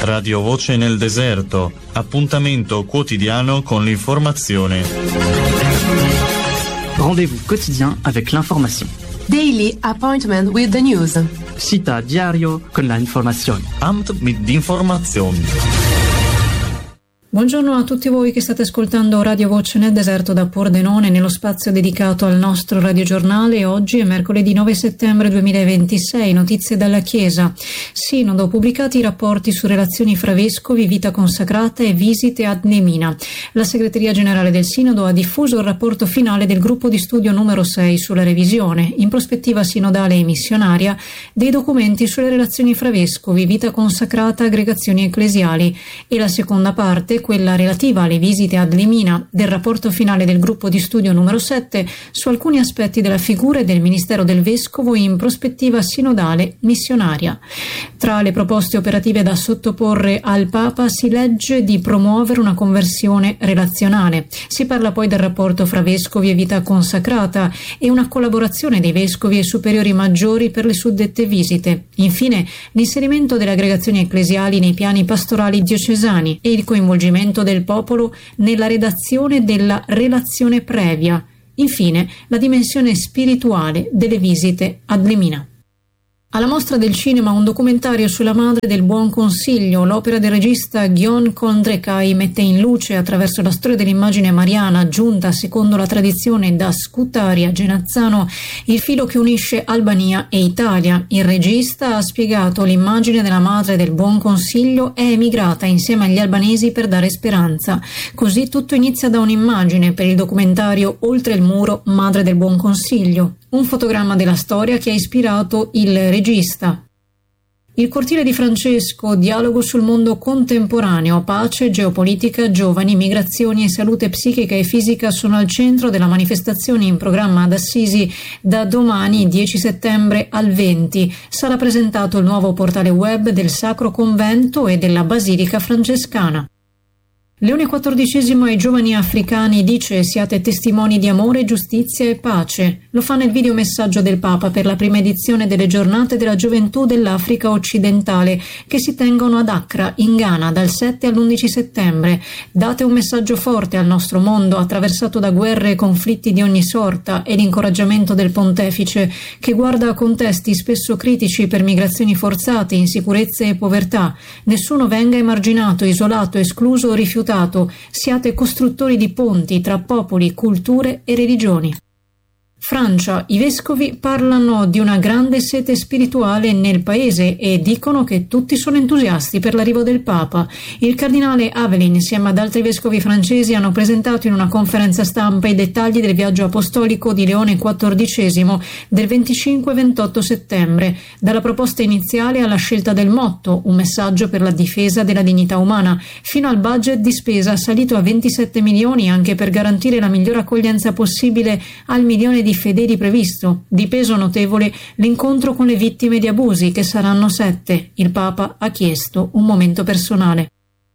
Radio Voce nel deserto, appuntamento quotidiano con l'informazione. Rendez-vous quotidien avec l'information. Daily appointment with the news. Cita diario con la informazione. Amt mit Information. Buongiorno a tutti voi che state ascoltando Radio Voce nel deserto da Pordenone, nello spazio dedicato al nostro radiogiornale. Oggi è mercoledì 9 settembre 2026, notizie dalla Chiesa. Sinodo, pubblicati i rapporti su relazioni fra vescovi, vita consacrata e visite ad Nemina. La segreteria generale del Sinodo ha diffuso il rapporto finale del gruppo di studio numero 6 sulla revisione, in prospettiva sinodale e missionaria, dei documenti sulle relazioni fra vescovi, vita consacrata, aggregazioni ecclesiali, e la seconda parte, quella relativa alle visite ad Nemina, del rapporto finale del gruppo di studio numero 7 su alcuni aspetti della figura e del ministero del vescovo in prospettiva sinodale missionaria. Tra le proposte operative da sottoporre al Papa si legge di promuovere una conversione relazionale. Si parla poi del rapporto fra vescovi e vita consacrata e una collaborazione dei vescovi e superiori maggiori per le suddette visite. Infine, l'inserimento delle aggregazioni ecclesiali nei piani pastorali diocesani e il coinvolgimento del popolo nella redazione della relazione previa. Infine, la dimensione spirituale delle visite ad Nemina. Alla Mostra del Cinema un documentario sulla Madre del Buon Consiglio. L'opera del regista Gyon Kondrekai mette in luce, attraverso la storia dell'immagine mariana giunta secondo la tradizione da Scutari a Genazzano, il filo che unisce Albania e Italia. Il regista ha spiegato: l'immagine della Madre del Buon Consiglio è emigrata insieme agli albanesi per dare speranza. Così tutto inizia da un'immagine per il documentario Oltre il muro, Madre del Buon Consiglio. Un fotogramma della storia che ha ispirato il regista. Il cortile di Francesco, dialogo sul mondo contemporaneo, pace, geopolitica, giovani, migrazioni e salute psichica e fisica sono al centro della manifestazione in programma ad Assisi da domani 10 settembre al 20. Sarà presentato il nuovo portale web del Sacro Convento e della Basilica Francescana. Leone XIV ai giovani africani dice: siate testimoni di amore, giustizia e pace. Lo fa nel videomessaggio del Papa per la prima edizione delle giornate della gioventù dell'Africa occidentale che si tengono ad Accra, in Ghana, dal 7 all'11 settembre. Date un messaggio forte al nostro mondo, attraversato da guerre e conflitti di ogni sorta, e l'incoraggiamento del pontefice, che guarda a contesti spesso critici per migrazioni forzate, insicurezze e povertà. Nessuno venga emarginato, isolato, escluso o rifiutato. Siate costruttori di ponti tra popoli, culture e religioni. Francia, i vescovi parlano di una grande sete spirituale nel paese e dicono che tutti sono entusiasti per l'arrivo del Papa. Il cardinale Avelin, insieme ad altri vescovi francesi, hanno presentato in una conferenza stampa i dettagli del viaggio apostolico di Leone XIV del 25-28 settembre, dalla proposta iniziale alla scelta del motto, un messaggio per la difesa della dignità umana, fino al budget di spesa salito a 27 milioni anche per garantire la migliore accoglienza possibile al milione di fedeli previsto. Di peso notevole l'incontro con le vittime di abusi, che saranno 7. Il Papa ha chiesto un momento personale.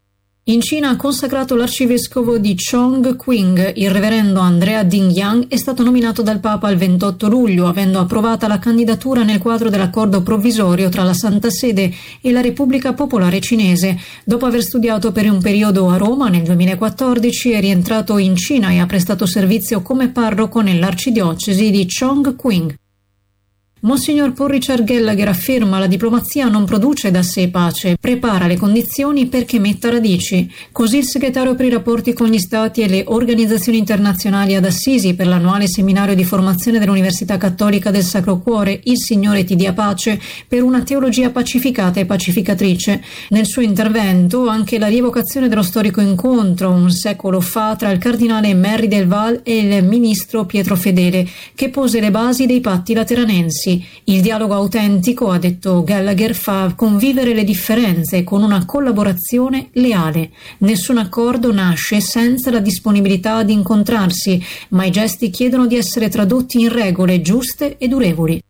In Cina ha consacrato l'arcivescovo di Chongqing. Il reverendo Andrea Dingyang è stato nominato dal Papa il 28 luglio, avendo approvata la candidatura nel quadro dell'accordo provvisorio tra la Santa Sede e la Repubblica Popolare Cinese. Dopo aver studiato per un periodo a Roma nel 2014, è rientrato in Cina e ha prestato servizio come parroco nell'arcidiocesi di Chongqing. Monsignor Paul Richard Gallagher afferma: la diplomazia non produce da sé pace, prepara le condizioni perché metta radici. Così il segretario per i rapporti con gli stati e le organizzazioni internazionali ad Assisi per l'annuale seminario di formazione dell'Università Cattolica del Sacro Cuore, Il Signore ti dia pace, per una teologia pacificata e pacificatrice. Nel suo intervento anche la rievocazione dello storico incontro un secolo fa tra il cardinale Merry del Val e il ministro Pietro Fedele, che pose le basi dei patti lateranensi. Il dialogo autentico, ha detto Gallagher, fa convivere le differenze con una collaborazione leale. Nessun accordo nasce senza la disponibilità ad incontrarsi, ma i gesti chiedono di essere tradotti in regole giuste e durevoli.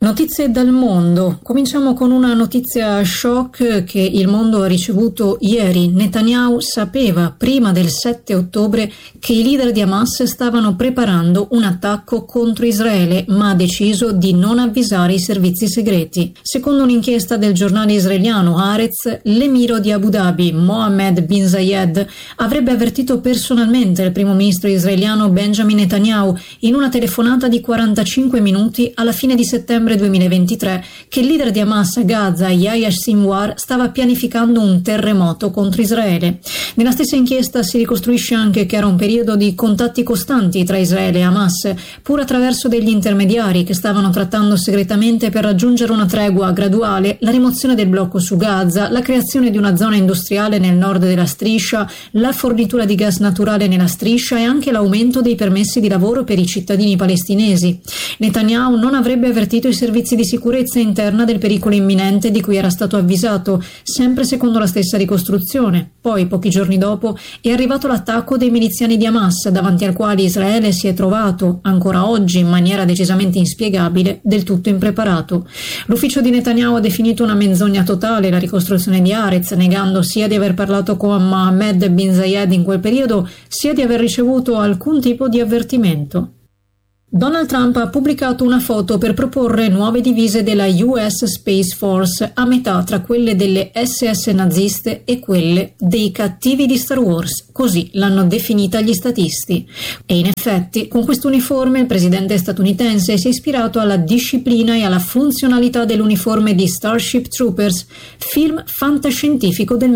Notizie dal mondo. Cominciamo con una notizia shock che il mondo ha ricevuto ieri. Netanyahu sapeva prima del 7 ottobre che i leader di Hamas stavano preparando un attacco contro Israele, ma ha deciso di non avvisare i servizi segreti. Secondo un'inchiesta del giornale israeliano Haaretz, l'emiro di Abu Dhabi, Mohammed bin Zayed, avrebbe avvertito personalmente il primo ministro israeliano Benjamin Netanyahu in una telefonata di 45 minuti alla fine di settembre 2023 che il leader di Hamas a Gaza, Yahya Sinwar, stava pianificando un terremoto contro Israele. Nella stessa inchiesta si ricostruisce anche che era un periodo di contatti costanti tra Israele e Hamas, pur attraverso degli intermediari che stavano trattando segretamente per raggiungere una tregua graduale, la rimozione del blocco su Gaza, la creazione di una zona industriale nel nord della striscia, la fornitura di gas naturale nella striscia e anche l'aumento dei permessi di lavoro per i cittadini palestinesi. Netanyahu non avrebbe avvertito i servizi di sicurezza interna del pericolo imminente di cui era stato avvisato, sempre secondo la stessa ricostruzione. Poi, pochi giorni dopo, è arrivato l'attacco dei miliziani di Hamas, davanti al quale Israele si è trovato, ancora oggi in maniera decisamente inspiegabile, del tutto impreparato. L'ufficio di Netanyahu ha definito una menzogna totale la ricostruzione di Haaretz, negando sia di aver parlato con Mohammed bin Zayed in quel periodo, sia di aver ricevuto alcun tipo di avvertimento. Donald Trump ha pubblicato una foto per proporre nuove divise della US Space Force a metà tra quelle delle SS naziste e quelle dei cattivi di Star Wars, così l'hanno definita gli statisti. E in effetti, con questo uniforme il presidente statunitense si è ispirato alla disciplina e alla funzionalità dell'uniforme di Starship Troopers, film fantascientifico del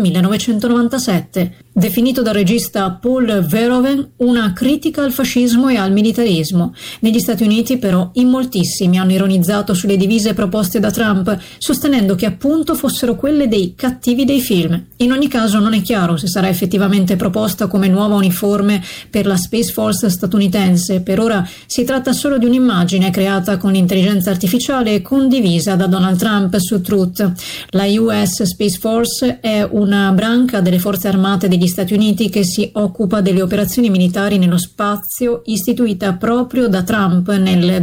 1997. Definito dal regista Paul Verhoeven una critica al fascismo e al militarismo. Negli Stati Uniti, però, in moltissimi hanno ironizzato sulle divise proposte da Trump, sostenendo che appunto fossero quelle dei cattivi dei film. In ogni caso non è chiaro se sarà effettivamente proposta come nuova uniforme per la Space Force statunitense. Per ora si tratta solo di un'immagine creata con l'intelligenza artificiale e condivisa da Donald Trump su Truth. La US Space Force è una branca delle forze armate degli Stati Uniti che si occupa delle operazioni militari nello spazio, istituita proprio da Trump nel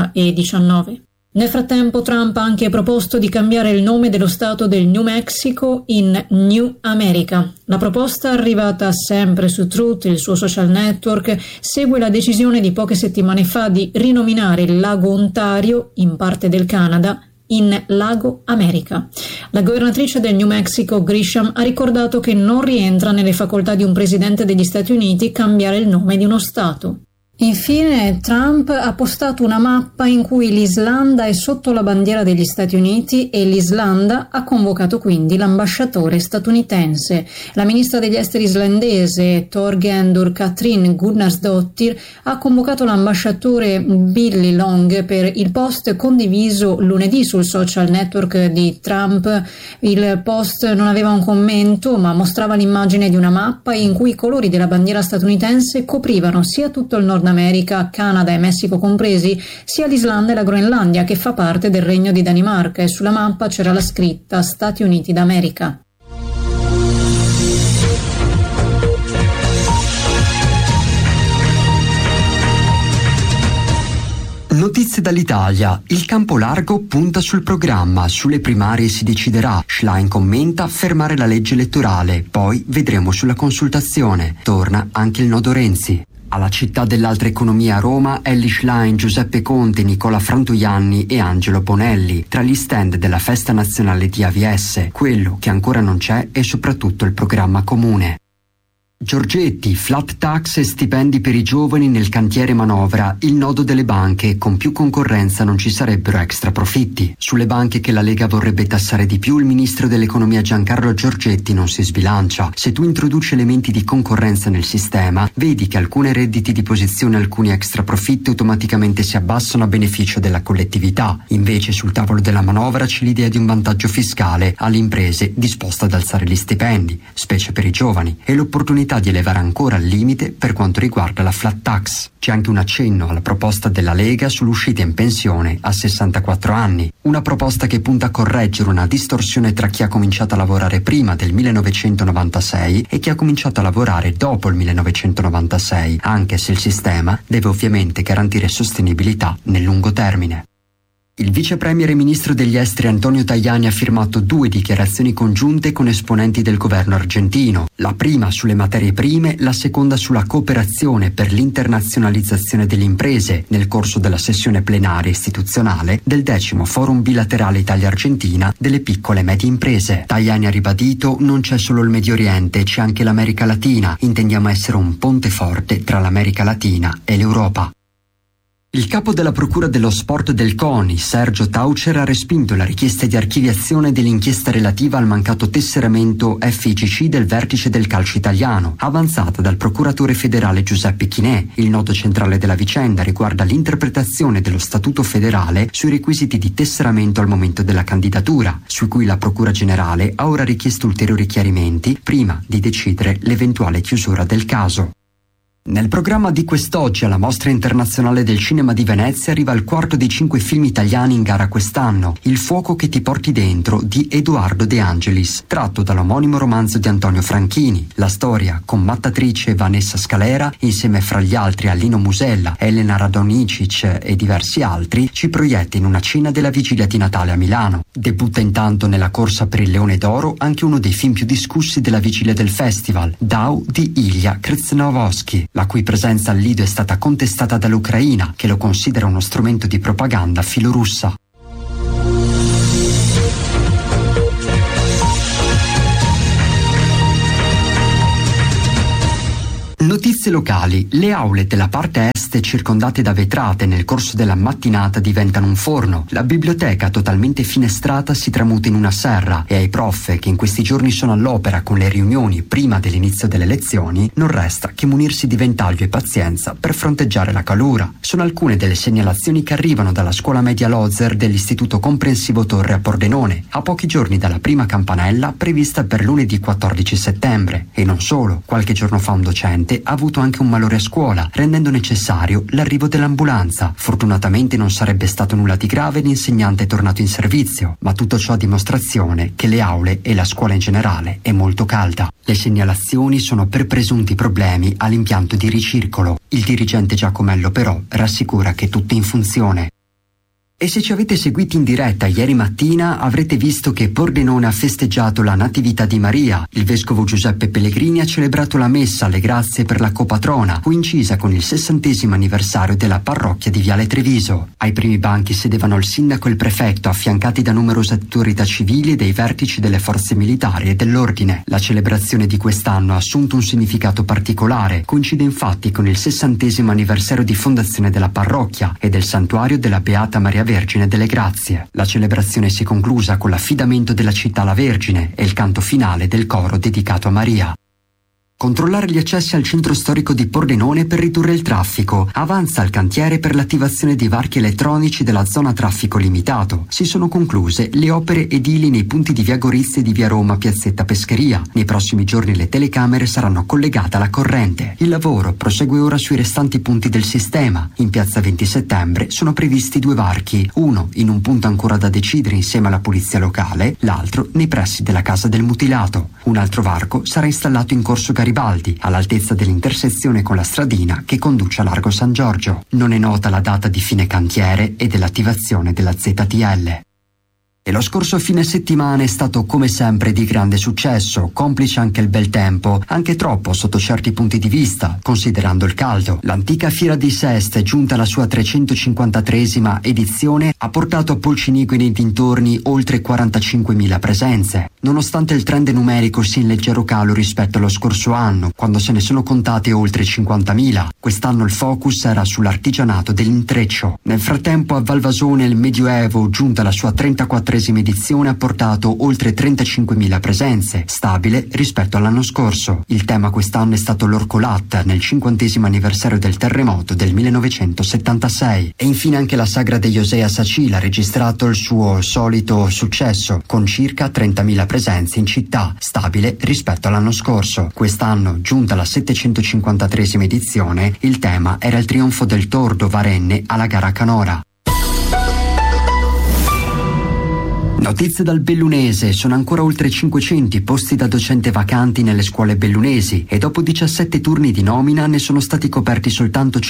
2019. Nel frattempo Trump ha anche proposto di cambiare il nome dello stato del New Mexico in New America. La proposta, arrivata sempre su Truth, il suo social network, segue la decisione di poche settimane fa di rinominare il lago Ontario, in parte del Canada, in Lago America. La governatrice del New Mexico, Grisham, ha ricordato che non rientra nelle facoltà di un presidente degli Stati Uniti cambiare il nome di uno stato. Infine, Trump ha postato una mappa in cui l'Islanda è sotto la bandiera degli Stati Uniti e l'Islanda ha convocato quindi l'ambasciatore statunitense. La ministra degli esteri islandese, Thorgerður Katrín Gunnarsdóttir, ha convocato l'ambasciatore Billy Long per il post condiviso lunedì sul social network di Trump. Il post non aveva un commento, ma mostrava l'immagine di una mappa in cui i colori della bandiera statunitense coprivano sia tutto il Nord America, Canada e Messico compresi, sia l'Islanda e la Groenlandia, che fa parte del Regno di Danimarca, e sulla mappa c'era la scritta Stati Uniti d'America. Notizie dall'Italia. Il campo largo punta sul programma. Sulle primarie si deciderà. Schlein commenta fermare la legge elettorale. Poi vedremo sulla consultazione. Torna anche il nodo Renzi. Alla città dell'altra economia a Roma, Elly Schlein, Giuseppe Conte, Nicola Frantoianni e Angelo Bonelli, tra gli stand della Festa Nazionale di AVS. Quello che ancora non c'è è soprattutto il programma comune. Giorgetti, flat tax e stipendi per i giovani nel cantiere manovra, il nodo delle banche, con più concorrenza non ci sarebbero extra profitti. Sulle banche che la Lega vorrebbe tassare di più, il ministro dell'economia Giancarlo Giorgetti non si sbilancia. Se tu introduci elementi di concorrenza nel sistema, vedi che alcuni redditi di posizione e alcuni extra profitti automaticamente si abbassano a beneficio della collettività. Invece sul tavolo della manovra c'è l'idea di un vantaggio fiscale alle imprese disposte ad alzare gli stipendi, specie per i giovani, e l'opportunità di elevare ancora il limite per quanto riguarda la flat tax. C'è anche un accenno alla proposta della Lega sull'uscita in pensione a 64 anni, una proposta che punta a correggere una distorsione tra chi ha cominciato a lavorare prima del 1996 e chi ha cominciato a lavorare dopo il 1996, anche se il sistema deve ovviamente garantire sostenibilità nel lungo termine. Il vice premier e ministro degli esteri Antonio Tajani ha firmato 2 dichiarazioni congiunte con esponenti del governo argentino, la prima sulle materie prime, la seconda sulla cooperazione per l'internazionalizzazione delle imprese nel corso della sessione plenaria istituzionale del 10° Forum bilaterale Italia-Argentina delle piccole e medie imprese. Tajani ha ribadito: non c'è solo il Medio Oriente, c'è anche l'America Latina, intendiamo essere un ponte forte tra l'America Latina e l'Europa. Il capo della Procura dello Sport del CONI, Sergio Taucer, ha respinto la richiesta di archiviazione dell'inchiesta relativa al mancato tesseramento FIGC del vertice del calcio italiano, avanzata dal procuratore federale Giuseppe Chinè. Il nodo centrale della vicenda riguarda l'interpretazione dello Statuto federale sui requisiti di tesseramento al momento della candidatura, su cui la Procura Generale ha ora richiesto ulteriori chiarimenti prima di decidere l'eventuale chiusura del caso. Nel programma di quest'oggi alla Mostra Internazionale del Cinema di Venezia arriva il 4° dei 5 film italiani in gara quest'anno, Il fuoco che ti porti dentro di Edoardo De Angelis, tratto dall'omonimo romanzo di Antonio Franchini. La storia, con mattatrice Vanessa Scalera, insieme fra gli altri a Lino Musella, Elena Radonicic e diversi altri, ci proietta in una cena della vigilia di Natale a Milano. Debutta intanto nella corsa per il Leone d'Oro anche uno dei film più discussi della vigilia del festival, Dao di Ilya Krznavoski, la cui presenza al Lido è stata contestata dall'Ucraina, che lo considera uno strumento di propaganda filorussa. Notizie locali. Le aule della parte est, circondate da vetrate, nel corso della mattinata diventano un forno. La biblioteca, totalmente finestrata, si tramuta in una serra e ai prof, che in questi giorni sono all'opera con le riunioni prima dell'inizio delle lezioni, non resta che munirsi di ventaglio e pazienza per fronteggiare la calura. Sono alcune delle segnalazioni che arrivano dalla scuola media Lozer dell'Istituto Comprensivo Torre a Pordenone, a pochi giorni dalla prima campanella prevista per lunedì 14 settembre. E non solo, qualche giorno fa un docente ha avuto anche un malore a scuola, rendendo necessario l'arrivo dell'ambulanza. Fortunatamente non sarebbe stato nulla di grave, l'insegnante è tornato in servizio, ma tutto ciò a dimostrazione che le aule e la scuola in generale è molto calda. Le segnalazioni sono per presunti problemi all'impianto di ricircolo. Il dirigente Giacomello però rassicura che tutto è in funzione. E se ci avete seguiti in diretta ieri mattina avrete visto che Pordenone ha festeggiato la Natività di Maria. Il vescovo Giuseppe Pellegrini ha celebrato la messa alle grazie per la copatrona, coincisa con il 60° anniversario della parrocchia di Viale Treviso. Ai primi banchi sedevano il sindaco e il prefetto, affiancati da numerose autorità civili e dei vertici delle forze militari e dell'ordine. La celebrazione di quest'anno ha assunto un significato particolare. Coincide infatti con il 60° anniversario di fondazione della parrocchia e del santuario della Beata Maria Vergine delle Grazie. La celebrazione si è conclusa con l'affidamento della città alla Vergine e il canto finale del coro dedicato a Maria. Controllare gli accessi al centro storico di Pordenone per ridurre il traffico. Avanza il cantiere per l'attivazione dei varchi elettronici della zona traffico limitato. Si sono concluse le opere edili nei punti di via Gorizia e di via Roma Piazzetta Pescheria. Nei prossimi giorni le telecamere saranno collegate alla corrente. Il lavoro prosegue ora sui restanti punti del sistema. In piazza 20 settembre sono previsti 2 varchi, uno in un punto ancora da decidere insieme alla polizia locale, l'altro nei pressi della Casa del Mutilato. Un altro varco sarà installato in corso Garibaldi, all'altezza dell'intersezione con la stradina che conduce a Largo San Giorgio. Non è nota la data di fine cantiere e dell'attivazione della ZTL. E lo scorso fine settimana è stato come sempre di grande successo, complice anche il bel tempo, anche troppo sotto certi punti di vista, considerando il caldo. L'antica Fiera di Sest, giunta alla sua 353esima edizione, ha portato a Polcinico e nei dintorni oltre 45.000 presenze. Nonostante il trend numerico sia in leggero calo rispetto allo scorso anno, quando se ne sono contate oltre 50.000, quest'anno il focus era sull'artigianato dell'intreccio. Nel frattempo a Valvasone il Medioevo, giunta alla sua 34esima edizione, ha portato oltre 35.000 presenze, stabile rispetto all'anno scorso. Il tema quest'anno è stato l'Orcolat, nel 50° anniversario del terremoto del 1976. E infine anche la Sagra degli Osei a Sacile ha registrato il suo solito successo, con circa 30.000 presenze in città, stabile rispetto all'anno scorso. Quest'anno, giunta alla 753esima edizione, il tema era il trionfo del Tordo Varenne alla gara Canora. Notizie dal Bellunese: sono ancora oltre 500 i posti da docente vacanti nelle scuole bellunesi e dopo 17 turni di nomina ne sono stati coperti soltanto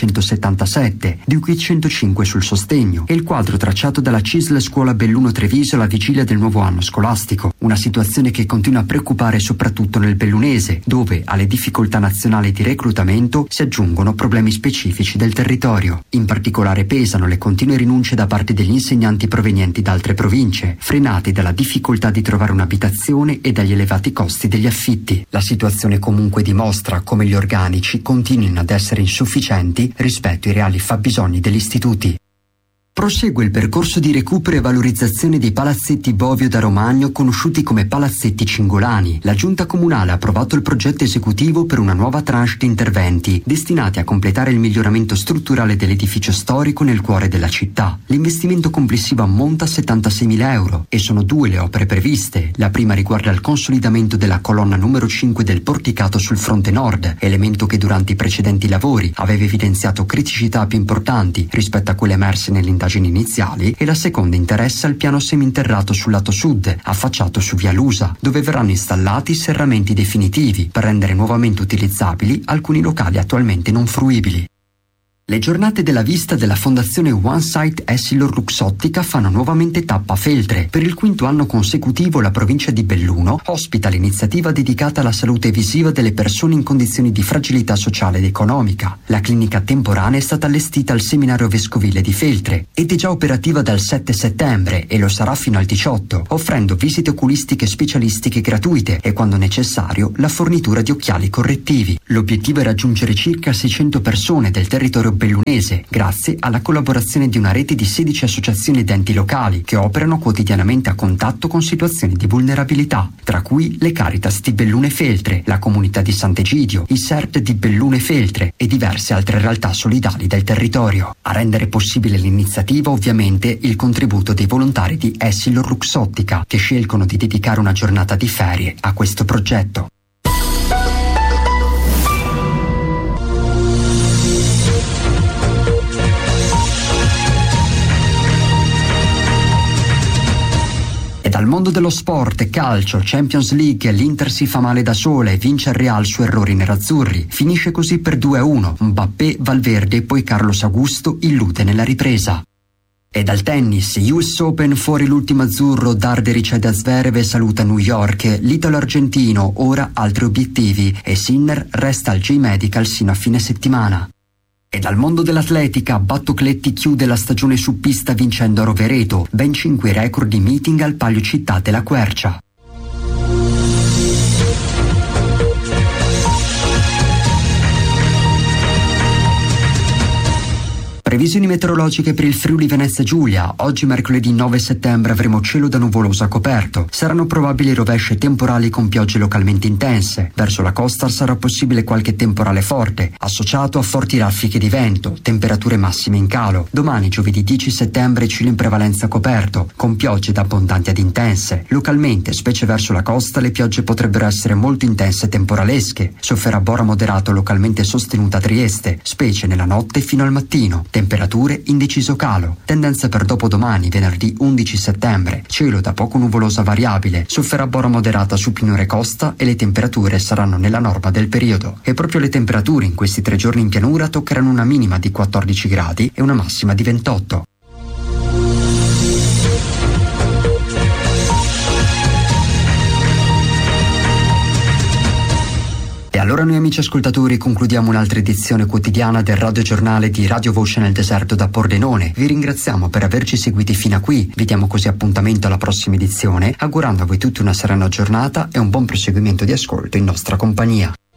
177, di cui 105 sul sostegno. È il quadro tracciato dalla CISL Scuola Belluno Treviso alla vigilia del nuovo anno scolastico, una situazione che continua a preoccupare soprattutto nel Bellunese, dove alle difficoltà nazionali di reclutamento si aggiungono problemi specifici del territorio. In particolare pesano le continue rinunce da parte degli insegnanti provenienti da altre province, frenati dalla difficoltà di trovare un'abitazione e dagli elevati costi degli affitti. La situazione comunque dimostra come gli organici continuino ad essere insufficienti rispetto ai reali fabbisogni degli istituti. Prosegue il percorso di recupero e valorizzazione dei palazzetti Bovio da Romagno, conosciuti come palazzetti Cingolani. La Giunta Comunale ha approvato il progetto esecutivo per una nuova tranche di interventi destinati a completare il miglioramento strutturale dell'edificio storico nel cuore della città. L'investimento complessivo ammonta a 76.000 euro e sono 2 le opere previste. La prima riguarda il consolidamento della colonna numero 5 del porticato sul fronte nord, elemento che durante i precedenti lavori aveva evidenziato criticità più importanti rispetto a quelle emerse nell'indagine iniziali, e la seconda interessa il piano seminterrato sul lato sud, affacciato su via Lusa, dove verranno installati serramenti definitivi per rendere nuovamente utilizzabili alcuni locali attualmente non fruibili. Le giornate della vista della Fondazione One Sight Essilor-Luxottica fanno nuovamente tappa a Feltre. Per il 5º anno consecutivo la provincia di Belluno ospita l'iniziativa dedicata alla salute visiva delle persone in condizioni di fragilità sociale ed economica. La clinica temporanea è stata allestita al seminario vescovile di Feltre ed è già operativa dal 7 settembre e lo sarà fino al 18, offrendo visite oculistiche specialistiche gratuite e, quando necessario, la fornitura di occhiali correttivi. L'obiettivo è raggiungere circa 600 persone del territorio bellunese, grazie alla collaborazione di una rete di 16 associazioni ed enti locali che operano quotidianamente a contatto con situazioni di vulnerabilità, tra cui le Caritas di Bellune Feltre, la comunità di Sant'Egidio, i CERT di Bellune Feltre e diverse altre realtà solidali del territorio. A rendere possibile l'iniziativa, ovviamente, il contributo dei volontari di Essilor-Luxottica, che scelgono di dedicare una giornata di ferie a questo progetto. E dal mondo dello sport, calcio, Champions League, l'Inter si fa male da sola e vince il Real su errori nerazzurri. Finisce così per 2-1, Mbappé, Valverde e poi Carlos Augusto illude nella ripresa. E dal tennis, US Open fuori l'ultimo azzurro, Darderi cede a Zverev e saluta New York, l'italo-argentino ora altri obiettivi e Sinner resta al J-Medical sino a fine settimana. E dal mondo dell'atletica, Battocletti chiude la stagione su pista vincendo a Rovereto, ben 5 record di meeting al Palio Città della Quercia. Previsioni meteorologiche per il Friuli Venezia Giulia. Oggi mercoledì 9 settembre avremo cielo da nuvoloso a coperto. Saranno probabili rovesce temporali con piogge localmente intense. Verso la costa sarà possibile qualche temporale forte, associato a forti raffiche di vento, temperature massime in calo. Domani giovedì 10 settembre cielo in prevalenza coperto, con piogge da abbondanti ad intense. Localmente, specie verso la costa, le piogge potrebbero essere molto intense e temporalesche. Sofferà bora moderato localmente sostenuta a Trieste, specie nella notte fino al mattino. Temperature in deciso calo. Tendenza per dopodomani, venerdì 11 settembre. Cielo da poco nuvolosa variabile. Sofferà bora moderata su pianura e costa e le temperature saranno nella norma del periodo. E proprio le temperature in questi 3 giorni in pianura toccheranno una minima di 14 gradi e una massima di 28. E allora noi amici ascoltatori concludiamo un'altra edizione quotidiana del radiogiornale di Radio Voce nel deserto da Pordenone. Vi ringraziamo per averci seguiti fino a qui, vi diamo così appuntamento alla prossima edizione, augurando a voi tutti una serena giornata e un buon proseguimento di ascolto in nostra compagnia.